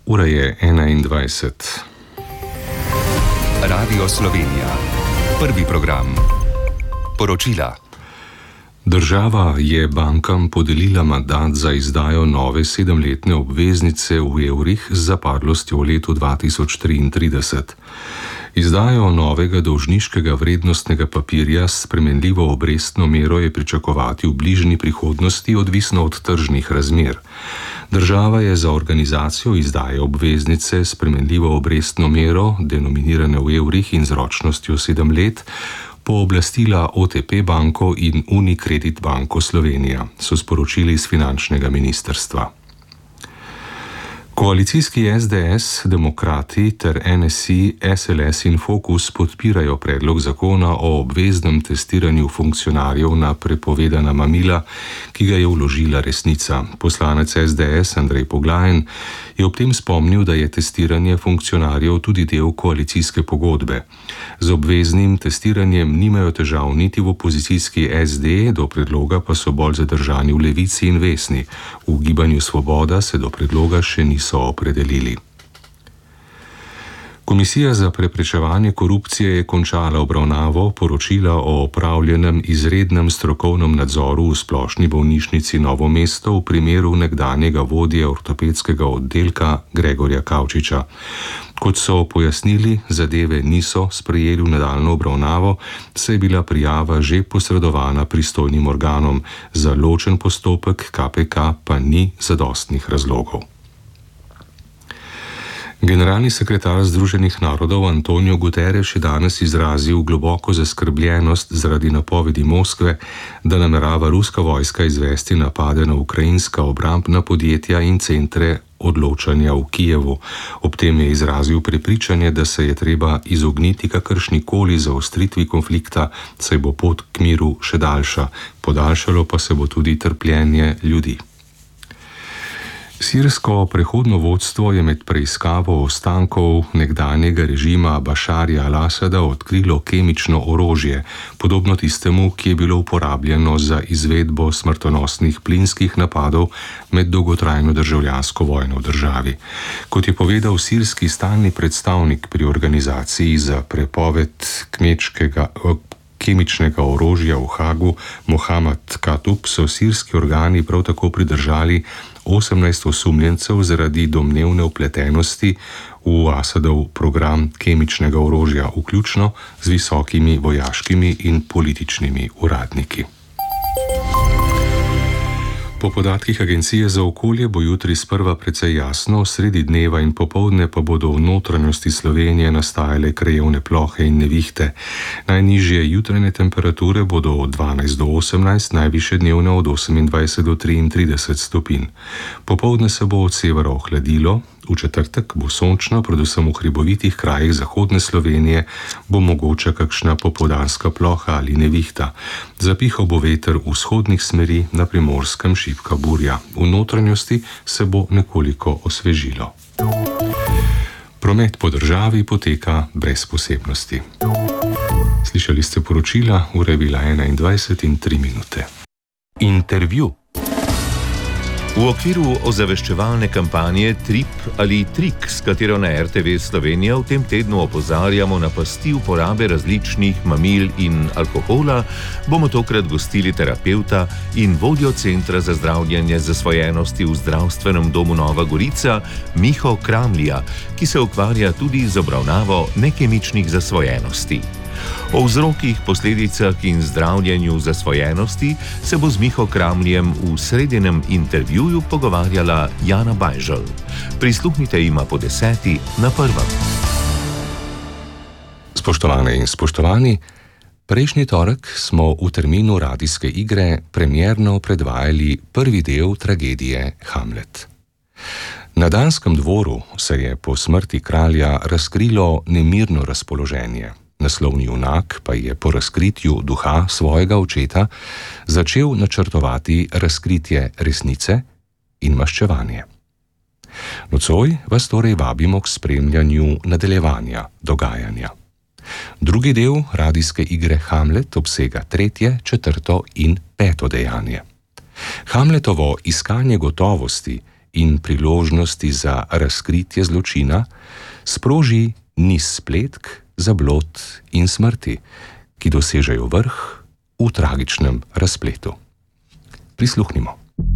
Ura je 21. Radio Slovenija. Prvi program. Poročila. Država je bankam podelila mandat za izdajo nove 7-letne obveznice v evrih z zapadlostjo v letu 2033. Izdajo novega dolžniškega vrednostnega papirja s spremenljivo obrestno mero je pričakovati v bližnji prihodnosti, odvisno od tržnih razmer. Država je za organizacijo izdaje obveznice s spremenljivo obrestno mero, denominirane v evrih in z ročnostjo 7 let, pooblastila OTP banko in Unicredit banko Slovenija, so sporočili iz finančnega ministrstva. Koalicijski SDS, Demokrati ter NSI, SLS in Fokus podpirajo predlog zakona o obveznem testiranju funkcionarjev na prepovedana mamila, ki ga je vložila Resnica. Poslanec SDS Andrej Poglajen je ob tem spomnil, da je testiranje funkcionarjev tudi del koalicijske pogodbe. Z obveznim testiranjem nimajo težav niti v opozicijski SD, do predloga pa so bolj zadržani v Levici in Vesni. V Gibanju Svoboda se do predloga še niso opredelili. Komisija za preprečevanje korupcije je končala obravnavo poročila o opravljenem izrednem strokovnem nadzoru v Splošni bolnišnici Novo mesto v primeru nekdanjega vodje ortopedskega oddelka Gregorja Kavčiča. Kot so pojasnili, zadeve niso sprejeli v nadaljnjo obravnavo, saj je bila prijava že posredovana pristojnim organom. Za ločen postopek KPK pa ni zadostnih razlogov. Generalni sekretar Združenih narodov Antonio Guterres je danes izrazil globoko zaskrbljenost zaradi napovedi Moskve, da namerava ruska vojska izvesti napade na ukrajinska obrambna podjetja in centre odločanja v Kijevu. Ob tem je izrazil prepričanje, da se je treba izogniti kakršnikoli zaostritvi konflikta, saj bo pot k miru še daljša. Podaljšalo pa se bo tudi trpljenje ljudi. Sirsko prehodno vodstvo je med preiskavo ostankov nekdanjega režima Bašarja al-Asada odkrilo kemično orožje, podobno tistemu, ki je bilo uporabljeno za izvedbo smrtonosnih plinskih napadov med dolgotrajno državljansko vojno v državi. Kot je povedal sirski stalni predstavnik pri organizaciji za prepoved kemičnega orožja v Hagu, Mohamed Katub, so sirski organi prav tako pridržali 18 osumljencev zaradi domnevne vpletenosti v Asadov program kemičnega orožja, vključno z visokimi vojaškimi in političnimi uradniki. Po podatkih Agencije za okolje bo jutri sprva precej jasno, sredi dneva in popoldne pa bodo v notranjosti Slovenije nastajale krajevne plohe in nevihte. Najnižje jutranje temperature bodo od 12 do 18, najvišje dnevne od 28 do 33 stopinj. Popoldne se bo od severa ohladilo, v četrtek bo sončno, predvsem v hribovitih krajih zahodne Slovenije bo mogoča kakšna popoldanska ploha ali nevihta. Zapihal bo veter vzhodnih smeri, na Primorskem šibka burja. V notranjosti se bo nekoliko osvežilo. Promet po državi poteka brez posebnosti. Slišali ste poročila, ura je bila 21:03. Intervju. V okviru ozaveščevalne kampanje Trip ali Trik, s katero na RTV Slovenija v tem tednu opozarjamo na pasti uporabe različnih mamil in alkohola, bomo tokrat gostili terapevta in vodjo Centra za zdravljenje zasvojenosti v Zdravstvenem domu Nova Gorica, Miho Kramlija, ki se ukvarja tudi z obravnavo nekemičnih zasvojenosti. O vzrokih, posledicah in zdravljenju zasvojenosti se bo z Miho Kramljem v sredinem intervjuju pogovarjala Jana Bajžel. Prisluhnite jima po 10. na Prvem. Spoštovane in spoštovani, prejšnji torek smo v terminu radijske igre premierno predvajali prvi del tragedije Hamlet. Na Danskem dvoru se je po smrti kralja razkrilo nemirno razpoloženje. Naslovni junak pa je po razkritju duha svojega očeta začel načrtovati razkritje resnice in maščevanje. Nocoj vas torej vabimo k spremljanju nadaljevanja dogajanja. Drugi del radijske igre Hamlet obsega 3., 4. in 5. dejanje. Hamletovo iskanje gotovosti in priložnosti za razkritje zločina, sproži niz spletk, zablod in smrti, ki dosežejo vrh v tragičnem razpletu. Prisluhnimo.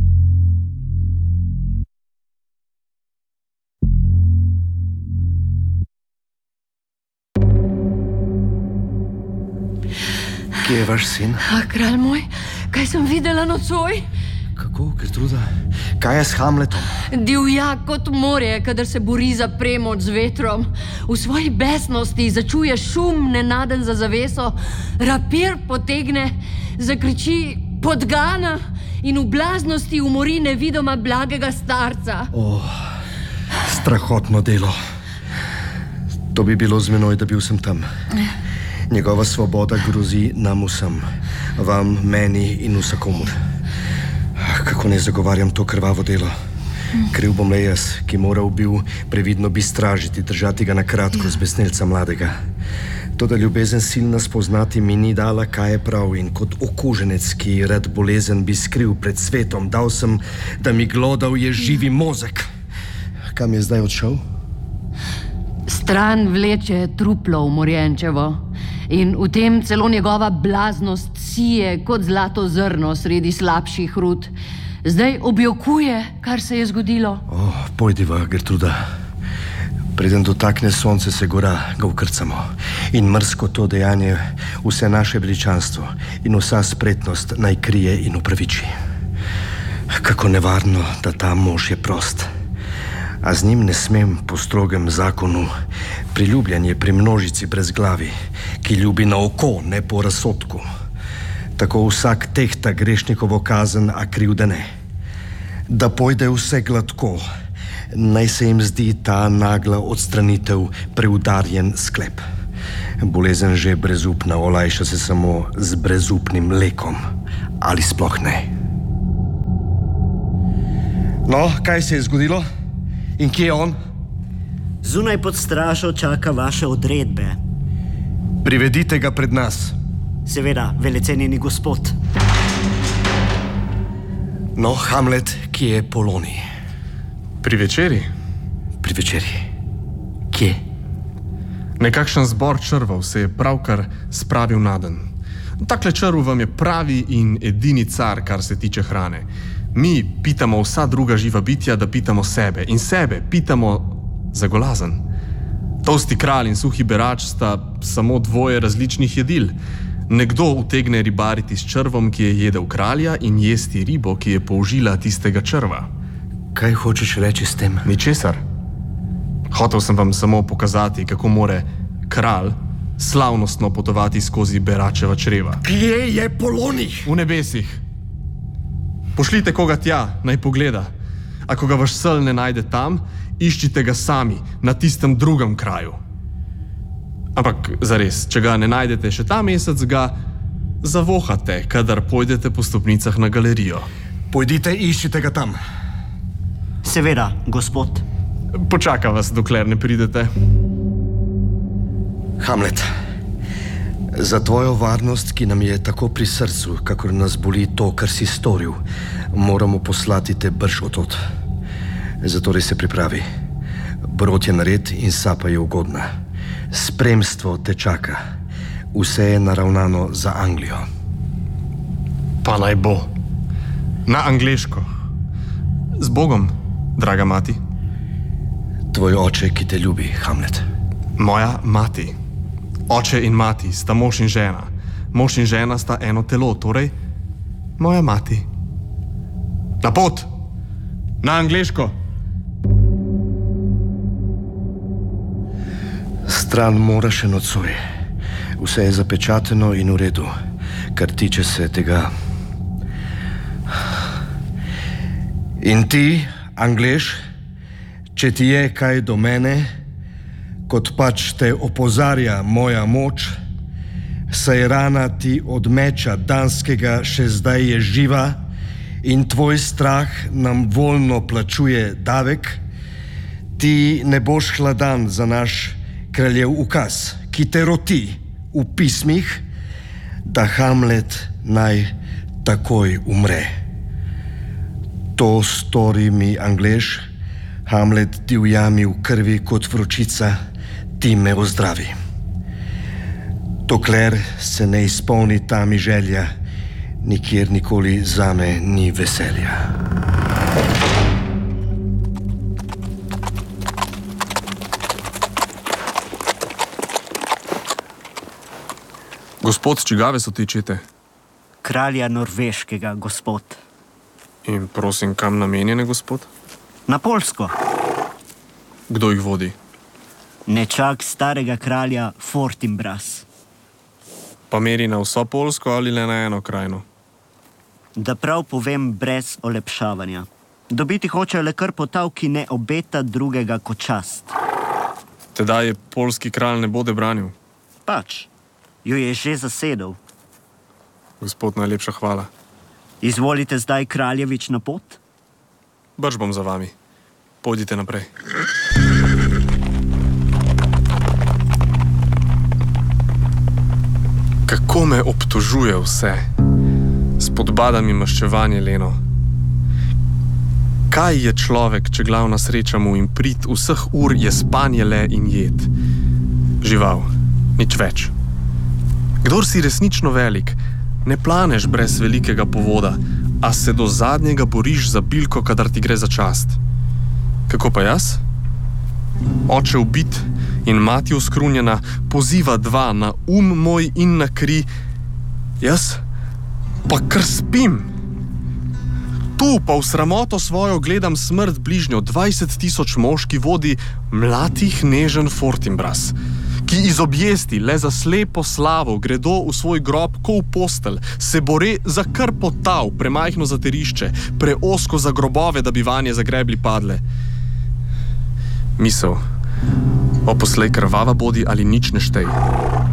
Kje je vaš sin? Kralj moj, kaj sem videla nocoj? Kako, Gertruda? Kaj je s Hamletom? Divjak kot morje, kadar se bori za premoč z vetrom. V svoji besnosti začuje šum nenaden za zaveso, rapir potegne, zakriči podgana in v blaznosti umori nevidoma blagega starca. Strahotno delo. To bi bilo z menoj, da bil sem tam. Njegova svoboda grozi nam vsem, vam, meni in vsakomur. Kako ne zagovarjam to krvavo delo? Kriv bom le jaz, ki moral bil previdno bi stražiti, držati ga na kratko z besnelca mladega. Toda ljubezen silna spoznati mi ni dala, kaj je prav, in kot okuženec, ki rad bolezen bi skril pred svetom, dal sem, da mi glodal je živi mozek. Kam je zdaj odšel? Stran vleče truplo v Morjenčevo in v tem celo njegova blaznost sije kot zlato zrno sredi slabših rud. Zdaj objokuje, kar se je zgodilo. Pojdiva, Gertruda. Preden dotakne sonce se gora, ga ukrcamo. In mrsko to dejanje vse naše veličanstvo in vsa spretnost naj krije in upraviči. Kako nevarno, da ta mož je prost. A z njim ne smem po strogem zakonu. Priljubljen je pri množici brez glavi, ki ljubi na oko, ne po razsodku. Tako vsak tehta grešnikovo kazen, a krivde ne. Da pojde vse gladko, naj se jim zdi ta nagla odstranitev preudarjen sklep. Bolezen že brezupna olajša se samo z brezupnim lekom. Ali sploh ne? No, kaj se je zgodilo? In kje je on? Zunaj pod stražo čaka vaše odredbe. Privedite ga pred nas. Seveda, velecenjeni gospod. No, Hamlet, kje je Poloni? Pri večeri? Pri večeri. Kje? Nekakšen zbor črvov se je pravkar spravil naden. Takle črv vam je pravi in edini car, kar se tiče hrane. Mi pitamo vsa druga živa bitja, da pitamo sebe, in sebe pitamo za golazen. Tolsti kralj in suhi berač sta samo dvoje različnih jedil. Nekdo utegne ribariti s črvom, ki je jedel kralja, in jesti ribo, ki je použila tistega črva. Kaj hočeš reči s tem? Ničesar. Hotel sem vam samo pokazati, kako more kralj slavnostno potovati skozi beračeva čreva. Kje je Poloni? V nebesih. Pošljite koga tja, naj pogleda. Ako ga vaš sel ne najde tam, iščite ga sami, na tistem drugem kraju. Ampak zares, če ga ne najdete še ta mesec, ga zavohate, kadar pojdete po stopnicah na galerijo. Pojdite, iščite ga tam. Seveda, gospod. Počaka vas, dokler ne pridete. Hamlet, za tvojo varnost, ki nam je tako pri srcu, kakor nas boli to, kar si storil, moramo poslati te brž odtod. Zatorej se pripravi. Brod je nared in sapa je ugodna. Spremstvo te čaka. Vse je naravnano za Anglijo. Pa naj bo. Na angleško. Z Bogom, draga mati. Tvoj oče, ki te ljubi, Hamlet. Moja mati. Oče in mati sta mož in žena. Mož in žena sta eno telo, torej moja mati. Na pot! Na angleško! Stran mora še nocoj. Vse je zapečateno in v redu, kar tiče se tega. In ti, Anglež, če ti je kaj do mene, kot pač te opozarja moja moč, saj rana ti od meča danskega še zdaj je živa in tvoj strah nam voljno plačuje davek, ti ne boš hladan za naš kraljev ukaz, ki te roti v pismih, da Hamlet naj takoj umre. To stori mi Anglež, Hamlet divja mi v krvi kot vročica, ti me ozdravi. Dokler se ne izpolni ta mi želja, nikjer nikoli zame ni veselja. Gospod, čigave so ti čete? Kralja norveškega, gospod. In prosim, kam namenjene, gospod? Na Poljsko. Kdo jih vodi? Nečak starega kralja Fortinbras. Pa meri na vso Poljsko ali le na eno krajino? Da prav povem brez olepšavanja. Dobiti hoče le kar potav, ki ne obeta drugega kot čast. Tedaj je poljski kralj ne bode branil? Pač, jo je že zasedel. Gospod, najlepša hvala. Izvolite zdaj kraljevič na pot? Brž bom za vami. Pojdite naprej. Kako me obtožuje vse? Spodbada mi maščevanje leno. Kaj je človek, če glavna sreča mu in prid vseh ur je spanje le in jed? Žival, nič več. Kdor si resnično velik, ne planeš brez velikega povoda, a se do zadnjega boriš za bilko, kadar ti gre za čast. Kako pa jaz? Oče ubit in mati oskrunjena poziva dva na moj in na kri. Jaz pa kar spim. Tu pa v sramoto svojo gledam smrt bližnjo 20.000 mož, ki vodi mladih nežen Fortinbras, ki iz objesti le za slepo slavo gredo v svoj grob ko v postelj, se bore za kar potav, premajhno za terišče, preosko za grobove, da bi vanje zagrebli padle. Misel, o poslej krvava bodi ali nič ne štej.